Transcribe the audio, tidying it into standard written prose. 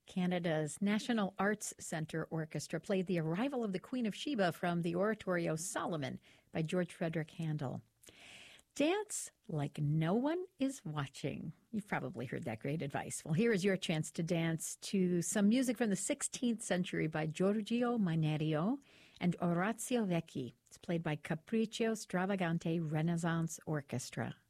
Canada's National Arts Centre Orchestra played The Arrival of the Queen of Sheba from the oratorio Solomon by George Frederick Handel. Dance like no one is watching. You've probably heard that great advice. Well, here is your chance to dance to some music from the 16th century by Giorgio Mainerio and Orazio Vecchi. It's played by Capriccio Stravagante Renaissance Orchestra.